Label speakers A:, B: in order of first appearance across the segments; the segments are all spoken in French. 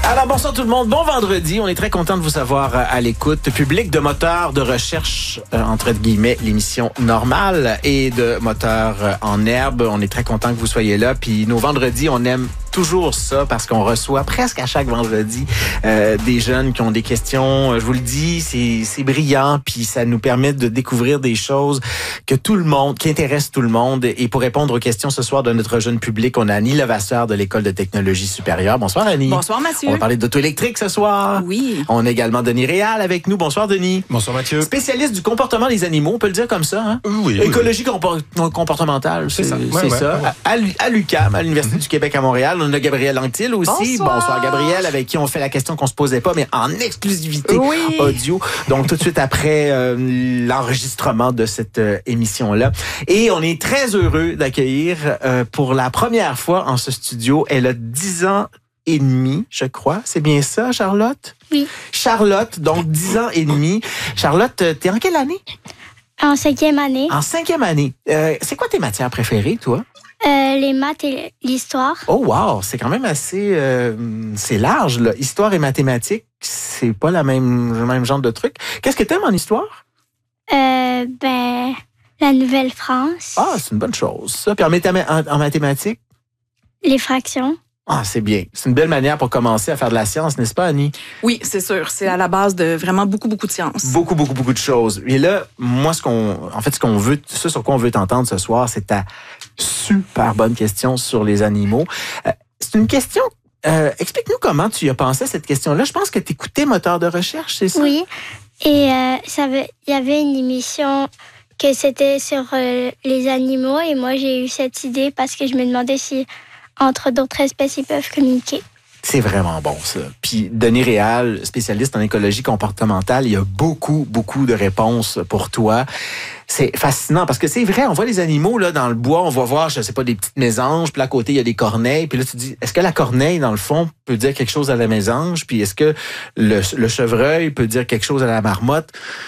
A: Alors, bonsoir tout le monde. Bon vendredi. On est très content de vous avoir à l'écoute. Public de Moteurs de recherche, entre guillemets, l'émission normale et de Moteurs en herbe. On est très content que vous soyez là. Puis nos vendredis, on aime toujours ça parce qu'on reçoit presque à chaque vendredi des jeunes qui ont des questions. Je vous le dis, c'est brillant, puis ça nous permet de découvrir des choses que tout le monde, qui intéressent tout le monde. Et pour répondre aux questions ce soir de notre jeune public, on a Annie Levasseur de l'École de technologie supérieure. Bonsoir Annie.
B: Bonsoir Mathieu.
A: On va parler d'auto électrique ce soir.
B: Oui.
A: On a également Denis Réal avec nous. Bonsoir Denis.
C: Bonsoir Mathieu.
A: Spécialiste du comportement des animaux, on peut le dire comme ça, hein?
C: Oui.
A: Écologie comportementale, c'est ça. C'est ça. Ouais. À l'UQAM, à l'Université du Québec à Montréal, on a Gabriel Anctil aussi. Bonsoir Gabriel, avec qui on fait la question qu'on se posait pas, mais en exclusivité audio. Donc tout de suite après l'enregistrement de cette émission-là. Et on est très heureux d'accueillir pour la première fois en ce studio, elle a 10 ans et demi, je crois. C'est bien ça, Charlotte?
D: Oui.
A: Charlotte, donc 10 ans et demi. Charlotte, t'es en quelle année?
D: En 5e année.
A: En 5e année. C'est quoi tes matières préférées, toi?
D: Les maths et l'histoire.
A: Oh wow, c'est quand même assez... c'est large, là. Histoire et mathématiques, c'est pas le même genre de truc. Qu'est-ce que t'aimes en histoire?
D: La Nouvelle-France.
A: Ah, c'est une bonne chose, ça. Puis en mathématiques?
D: Les fractions.
A: Ah, c'est bien. C'est une belle manière pour commencer à faire de la science, n'est-ce pas, Annie?
B: Oui, c'est sûr. C'est à la base de vraiment beaucoup de sciences.
A: Beaucoup de choses. Et là, moi, ce qu'on veut, ce sur quoi on veut t'entendre ce soir, c'est ta super bonne question sur les animaux. C'est une question... explique-nous comment tu y as pensé à cette question-là. Je pense que tu écoutais Moteur de recherche, c'est ça?
D: Oui. Et il y avait une émission que c'était sur les animaux. Et moi, j'ai eu cette idée parce que je me demandais si... entre d'autres espèces, ils peuvent communiquer.
A: C'est vraiment bon, ça. Puis, Denis Réal, spécialiste en écologie comportementale, il y a beaucoup de réponses pour toi. C'est fascinant parce que c'est vrai, on voit les animaux là dans le bois, on va voir, je sais pas, des petites mésanges, puis là, à côté, il y a des corneilles, puis là, tu te dis, est-ce que la corneille, dans le fond, peut dire quelque chose à la mésange? Puis est-ce que le chevreuil peut dire quelque chose à la marmotte?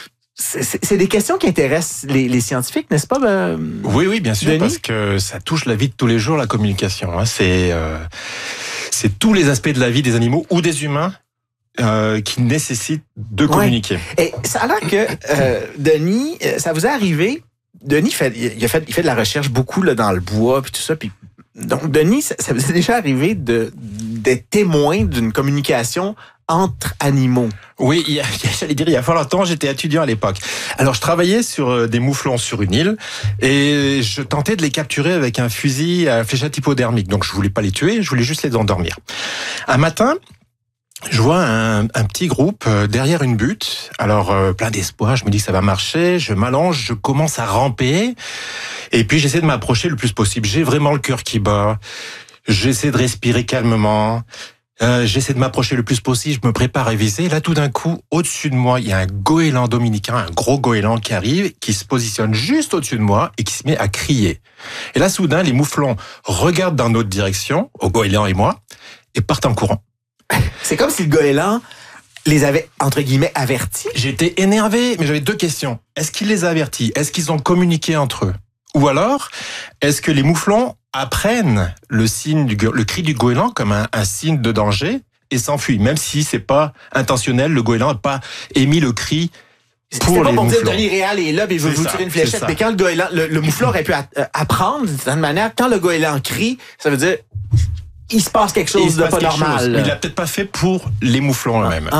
A: C'est des questions qui intéressent les scientifiques, n'est-ce pas?
C: Oui, bien sûr,
A: Denis?
C: parce que ça touche la vie de tous les jours, la communication. C'est tous les aspects de la vie des animaux ou des humains qui nécessitent de communiquer.
A: Et ça a l'air que, Denis, ça vous est arrivé... Denis, il fait de la recherche beaucoup là, dans le bois, puis tout ça, puis... Donc, Denis, ça vous est déjà arrivé d'être témoin d'une communication entre animaux?
C: Oui, j'allais dire, il y a fort longtemps, j'étais étudiant à l'époque. Alors, je travaillais sur des mouflons sur une île et je tentais de les capturer avec un fusil à fléchette hypodermique. Donc, je voulais pas les tuer, je voulais juste les endormir. Un matin, je vois un petit groupe derrière une butte. Alors, plein d'espoir, je me dis que ça va marcher, je m'allonge, je commence à ramper et puis j'essaie de m'approcher le plus possible. J'ai vraiment le cœur qui bat, j'essaie de respirer calmement. J'essaie de m'approcher le plus possible, je me prépare à viser. Et là, tout d'un coup, au-dessus de moi, il y a un goéland dominicain, un gros goéland qui arrive, qui se positionne juste au-dessus de moi et qui se met à crier. Et là, soudain, les mouflons regardent dans notre direction, au goéland et moi, et partent en courant.
A: C'est comme si le goéland les avait, entre guillemets, avertis.
C: J'étais énervé, mais j'avais deux questions. Est-ce qu'il les a avertis? Est-ce qu'ils ont communiqué entre eux? Ou alors, est-ce que les mouflons apprennent le cri du goéland comme un signe de danger et s'enfuient, même si c'est pas intentionnel, le goéland n'a pas émis le cri pour les mouflons. C'est pas pour dire que
A: Denis Réal est là et veut vous tirer une fléchette, mais quand le goéland, le mouflon aurait pu apprendre d'une certaine manière, quand le goéland crie, ça veut dire il se passe quelque chose de pas normal.
C: Mais il l'a peut-être pas fait pour les mouflons eux-mêmes.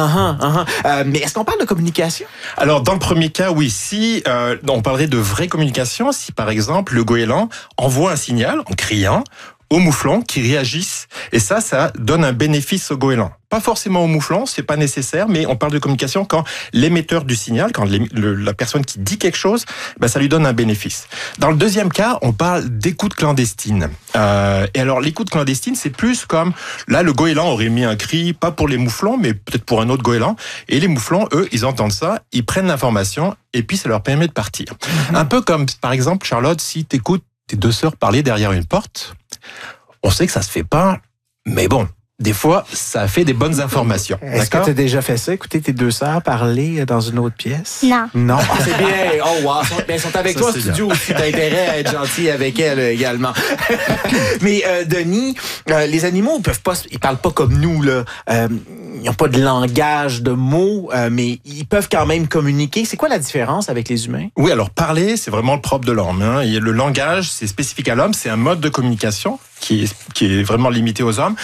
A: Mais est-ce qu'on parle de communication?
C: Alors, dans le premier cas, oui. Si on parlerait de vraie communication, si par exemple le goéland envoie un signal en criant aux mouflons qui réagissent, et ça donne un bénéfice au goéland. Pas forcément aux mouflons, c'est pas nécessaire, mais on parle de communication quand l'émetteur du signal, quand la personne qui dit quelque chose, ça lui donne un bénéfice. Dans le deuxième cas, on parle d'écoute clandestine. Et alors, l'écoute clandestine, c'est plus comme, là, le goéland aurait mis un cri, pas pour les mouflons, mais peut-être pour un autre goéland, et les mouflons, eux, ils entendent ça, ils prennent l'information, et puis ça leur permet de partir. Un peu comme, par exemple, Charlotte, si t'écoutes tes deux sœurs parler derrière une porte, on sait que ça se fait pas, mais bon, des fois, ça fait des bonnes informations.
A: Est-ce que tu as déjà fait ça? Écouter tes deux sœurs parler dans une autre pièce?
D: Non.
A: Non. Ah, c'est bien. Oh, wow. Elles sont avec
C: Ça,
A: toi au
C: c'est
A: studio aussi. T'as intérêt à être gentil avec elles également. Mais, Denis, les animaux, ils parlent pas comme nous, là. Ils n'ont pas de langage, de mots, mais ils peuvent quand même communiquer. C'est quoi la différence avec les humains?
C: Oui, alors parler, c'est vraiment le propre de l'homme. Hein. Et le langage, c'est spécifique à l'homme. C'est un mode de communication qui est vraiment limité aux hommes.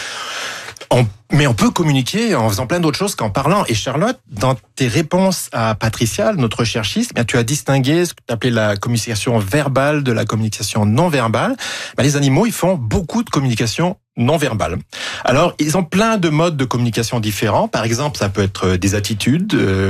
C: Mais on peut communiquer en faisant plein d'autres choses qu'en parlant. Et Charlotte, dans tes réponses à Patricia, notre cherchiste, bien, tu as distingué ce que tu appelais la communication verbale de la communication non verbale. Ben, les animaux, ils font beaucoup de communication non verbale. Alors, ils ont plein de modes de communication différents. Par exemple, ça peut être des attitudes,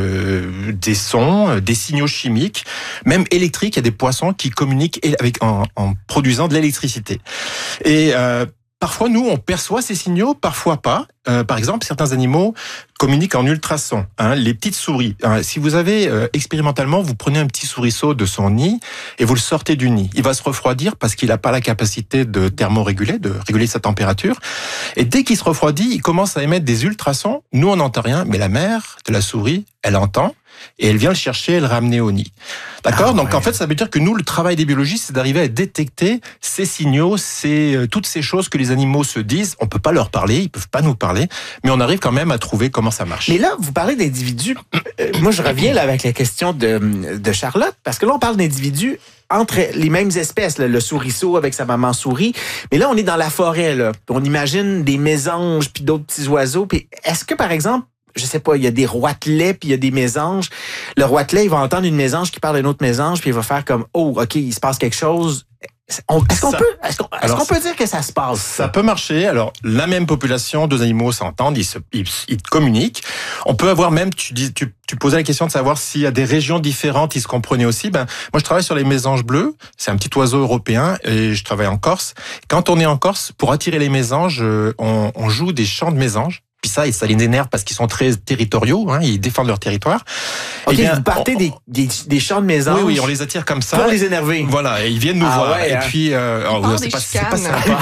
C: des sons, des signaux chimiques, même électriques. Il y a des poissons qui communiquent en produisant de l'électricité. Et parfois, nous, on perçoit ces signaux, parfois pas. Par exemple, certains animaux communiquent en ultrasons. Les petites souris. Si vous avez expérimentalement, vous prenez un petit souriceau de son nid et vous le sortez du nid. Il va se refroidir parce qu'il n'a pas la capacité de thermoréguler, de réguler sa température. Et dès qu'il se refroidit, il commence à émettre des ultrasons. Nous, on n'entend rien, mais la mère de la souris, elle entend. Et elle vient le chercher et le ramener au nid. D'accord ? Donc en fait, ça veut dire que nous, le travail des biologistes, c'est d'arriver à détecter ces signaux, toutes ces choses que les animaux se disent. On peut pas leur parler, ils peuvent pas nous parler, mais on arrive quand même à trouver comment ça marche.
A: Mais là, vous parlez d'individus. Moi, je reviens là avec la question de Charlotte, parce que là, on parle d'individus entre les mêmes espèces, là, le souriceau avec sa maman souris. Mais là, on est dans la forêt, là. On imagine des mésanges puis d'autres petits oiseaux. Puis est-ce que, par exemple, je sais pas, il y a des roitelets puis il y a des mésanges. Le roitelet, il va entendre une mésange qui parle d'une autre mésange puis il va faire comme, oh, OK, il se passe quelque chose. Est-ce qu'on peut dire que ça se passe?
C: Ça peut marcher. Alors, la même population, deux animaux s'entendent, ils communiquent. On peut avoir même, tu posais la question de savoir s'il y a des régions différentes, ils se comprenaient aussi. Moi, je travaille sur les mésanges bleus. C'est un petit oiseau européen et je travaille en Corse. Quand on est en Corse, pour attirer les mésanges, on joue des chants de mésanges. Puis ça les énerve parce qu'ils sont très territoriaux, ils défendent leur territoire.
A: OK, vous partez des chants de mésanges.
C: Oui, on les attire comme ça.
A: Pour les énerver.
C: Voilà, et ils viennent nous voir.
A: Ouais,
C: et puis, c'est pas sympa.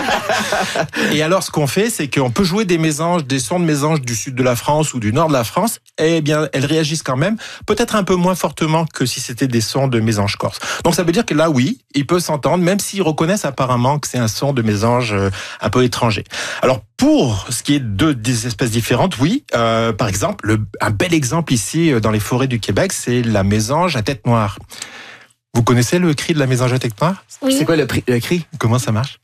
C: Et alors, ce qu'on fait, c'est qu'on peut jouer des sons de mésanges du sud de la France ou du nord de la France. Eh bien, elles réagissent quand même, peut-être un peu moins fortement que si c'était des sons de mésanges corse. Donc, ça veut dire que là, oui, ils peuvent s'entendre, même s'ils reconnaissent apparemment que c'est un son de mésange un peu étranger. Alors, pour ce qui est des espèces différentes, oui. Par exemple, un bel exemple ici dans les forêts du Québec, c'est la mésange à tête noire. Vous connaissez le cri de la mésange à tête noire?
D: Oui.
A: C'est quoi le cri?
C: Comment ça marche?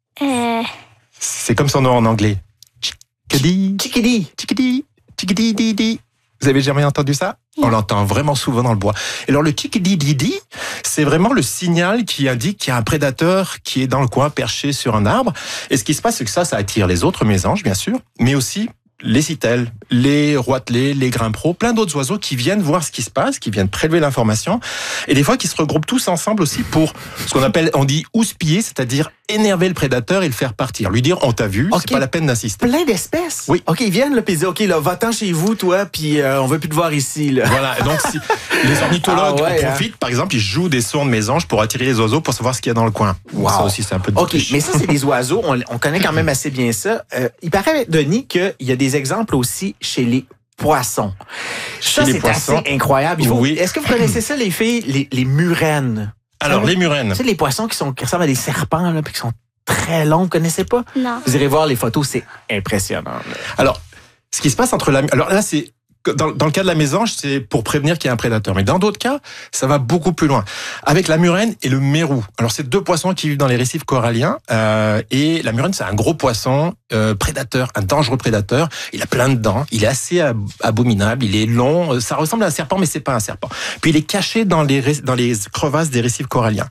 C: C'est comme son nom en anglais. Chickadee.
A: Chickadee.
C: Chickadee. Chickadee. Vous avez jamais entendu ça? On l'entend vraiment souvent dans le bois. Et alors le chickadee, c'est vraiment le signal qui indique qu'il y a un prédateur qui est dans le coin perché sur un arbre. Et ce qui se passe, c'est que ça attire les autres mésanges, bien sûr, mais aussi les citelles, les roitelets, les grimpereaux, plein d'autres oiseaux qui viennent voir ce qui se passe, qui viennent prélever l'information, et des fois qui se regroupent tous ensemble aussi pour ce on dit houspiller, c'est-à-dire énerver le prédateur et le faire partir, lui dire on t'a vu, c'est pas la peine d'insister.
A: Plein d'espèces.
C: Oui.
A: OK, ils viennent là, puis ils disent OK, là, va-t'en chez vous, toi, puis on veut plus te voir ici, là.
C: Voilà, donc si les ornithologues en profitent, par exemple, ils jouent des sons de mésanges pour attirer les oiseaux pour savoir ce qu'il y a dans le coin.
A: Wow.
C: Ça aussi, c'est un peu de
A: OK, mais ça, c'est des oiseaux. On connaît quand même assez bien ça. Il paraît, Denis, qu'il y a des exemples aussi chez les poissons. Ça, c'est assez incroyable.
C: Oui.
A: Est-ce que vous connaissez ça, les filles, les murènes?
C: Alors, les murènes.
A: Tu sais, les poissons qui ressemblent à des serpents, là, puis qui sont très longs, vous connaissez pas?
D: Non.
A: Vous irez voir les photos, c'est impressionnant. Là.
C: Alors, ce qui se passe alors là, c'est dans le cas de la mésange, c'est pour prévenir qu'il y a un prédateur. Mais dans d'autres cas, ça va beaucoup plus loin. Avec la murène et le mérou. Alors, c'est deux poissons qui vivent dans les récifs coralliens. Et la murène, c'est un gros poisson prédateur, un dangereux prédateur. Il a plein de dents. Il est assez abominable. Il est long. Ça ressemble à un serpent, mais c'est pas un serpent. Puis, il est caché dans les crevasses des récifs coralliens.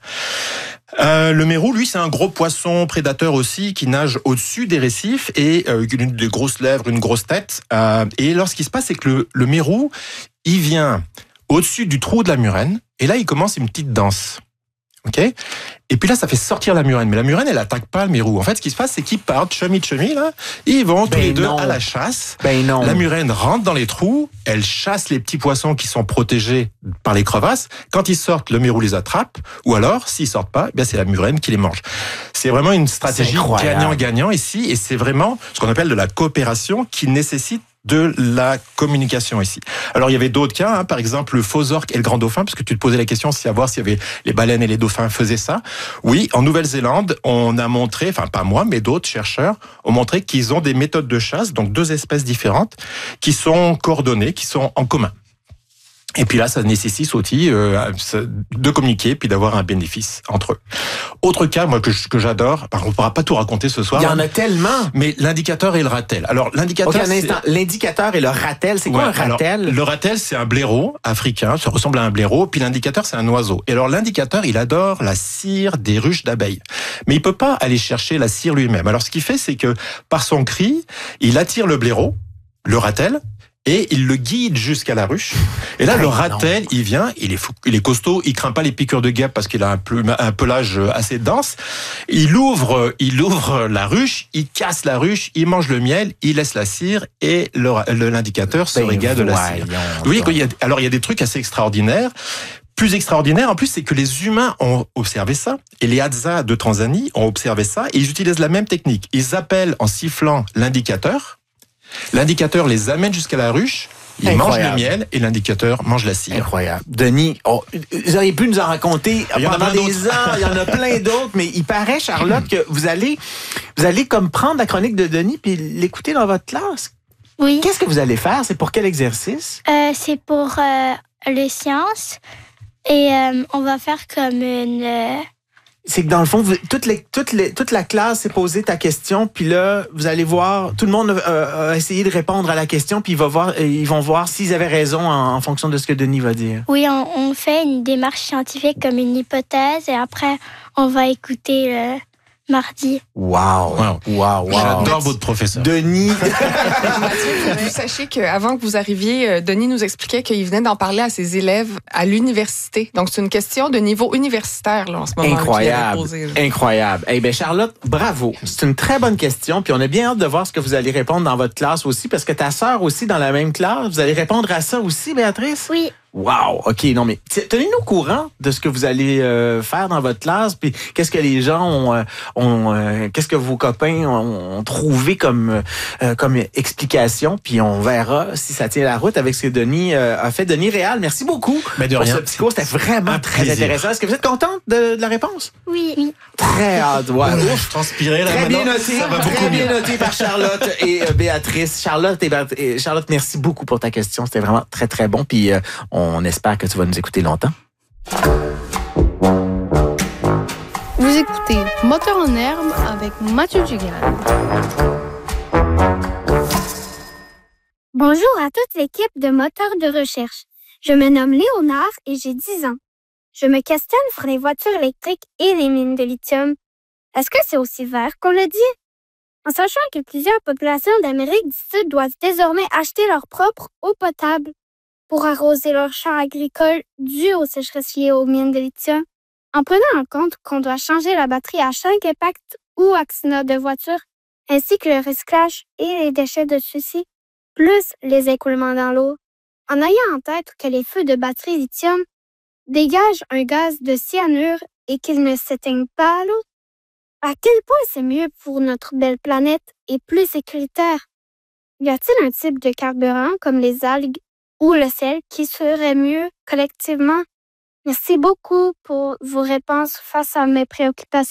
C: Le mérou, lui, c'est un gros poisson prédateur aussi qui nage au-dessus des récifs et une des grosses lèvres, une grosse tête. Et alors, ce qui se passe, c'est que le mérou, il vient au-dessus du trou de la murène et là, il commence une petite danse. OK? Et puis là, ça fait sortir la murène. Mais la murène, elle attaque pas le mérou. En fait, ce qui se passe, c'est qu'ils partent, chemi, là, ils vont tous les deux à la chasse. La murène rentre dans les trous, elle chasse les petits poissons qui sont protégés par les crevasses. Quand ils sortent, le mérou les attrape. Ou alors, s'ils sortent pas, c'est la murène qui les mange. C'est vraiment une stratégie gagnant-gagnant ici. Et c'est vraiment ce qu'on appelle de la coopération qui nécessite de la communication ici. Alors, il y avait d'autres cas, par exemple, le faux orque et le grand dauphin, parce que tu te posais la question, savoir s'il y avait les baleines et les dauphins faisaient ça. Oui, en Nouvelle-Zélande, on a montré, enfin pas moi, mais d'autres chercheurs ont montré qu'ils ont des méthodes de chasse, donc 2 espèces différentes, qui sont coordonnées, qui sont en commun. Et puis là, ça nécessite aussi de communiquer puis d'avoir un bénéfice entre eux. Autre cas, moi, que j'adore, on ne pourra pas tout raconter ce soir.
A: Il y en a tellement.
C: Mais l'indicateur et le ratel. Alors, l'indicateur.
A: Okay, un instant. L'indicateur et le ratel, c'est quoi un ratel?
C: Alors, le ratel, c'est un blaireau africain, ça ressemble à un blaireau, puis l'indicateur, c'est un oiseau. Et alors, l'indicateur, il adore la cire des ruches d'abeilles. Mais il peut pas aller chercher la cire lui-même. Alors, ce qu'il fait, c'est que, par son cri, il attire le blaireau, le ratel, et il le guide jusqu'à la ruche. Et là, le ratel, il vient, il est costaud, il craint pas les piqûres de guêpes parce qu'il a un pelage assez dense. Il ouvre la ruche, il casse la ruche, il mange le miel, il laisse la cire et l'indicateur se régale de la cire. Vous voyez il y a des trucs assez extraordinaires. Plus extraordinaire, en plus, c'est que les humains ont observé ça, et les Hadza de Tanzanie ont observé ça, et ils utilisent la même technique. Ils appellent en sifflant l'indicateur. L'indicateur les amène jusqu'à la ruche, ils mangent le miel et l'indicateur mange la cire.
A: Incroyable. Denis, vous auriez pu nous en raconter pendant des heures, il y en a plein d'autres, mais il paraît, Charlotte, que vous allez comme prendre la chronique de Denis puis l'écouter dans votre classe.
D: Oui.
A: Qu'est-ce que vous allez faire? C'est pour quel exercice?
D: C'est pour les sciences et on va faire comme une...
A: C'est que dans le fond, toute la classe s'est posé ta question, puis là, vous allez voir, tout le monde a essayé de répondre à la question, puis ils vont voir s'ils avaient raison en fonction de ce que Denis va dire.
D: Oui, on fait une démarche scientifique comme une hypothèse, et après, on va écouter mardi.
A: Wow.
C: J'adore votre professeur.
A: Denis.
B: Mathieu, vous sachiez qu'avant que vous arriviez, Denis nous expliquait qu'il venait d'en parler à ses élèves à l'université. Donc, c'est une question de niveau universitaire là, en ce moment.
A: Incroyable.
B: Posé,
A: incroyable. Eh bien, Charlotte, bravo. C'est une très bonne question. Puis on a bien hâte de voir ce que vous allez répondre dans votre classe aussi, parce que ta sœur aussi dans la même classe. Vous allez répondre à ça aussi, Béatrice?
D: Oui.
A: Wow, OK, non mais tenez-nous au courant de ce que vous allez faire dans votre classe, puis qu'est-ce que les gens qu'est-ce que vos copains ont trouvé comme explication, puis on verra si ça tient la route avec ce que Denis a fait. Denis Réal, merci beaucoup pour ce petit cours, c'était vraiment très intéressant. Est-ce que vous êtes contente de la réponse?
D: Oui.
A: Très hâte, ouais.
C: Je transpirais là.
A: Très bien noté,
C: ça va beaucoup
A: bien noté par Charlotte et Béatrice. Charlotte, merci beaucoup pour ta question, c'était vraiment très très bon, puis on espère que tu vas nous écouter longtemps.
E: Vous écoutez Moteur en herbe avec Mathieu Dugal.
F: Bonjour à toute l'équipe de Moteurs de recherche. Je me nomme Léonard et j'ai 10 ans. Je me questionne sur les voitures électriques et les mines de lithium. Est-ce que c'est aussi vert qu'on le dit? En sachant que plusieurs populations d'Amérique du Sud doivent désormais acheter leur propre eau potable pour arroser leurs champs agricoles dus aux sécheresses liées aux mines de lithium, en prenant en compte qu'on doit changer la batterie à chaque impact ou accident de voiture, ainsi que le recyclage et les déchets de ceux-ci, plus les écoulements dans l'eau, en ayant en tête que les feux de batterie lithium dégagent un gaz de cyanure et qu'ils ne s'éteignent pas à l'eau. À quel point c'est mieux pour notre belle planète et plus sécuritaire? Y a-t-il un type de carburant comme les algues ou le sel qui serait mieux collectivement? Merci beaucoup pour vos réponses face à mes préoccupations.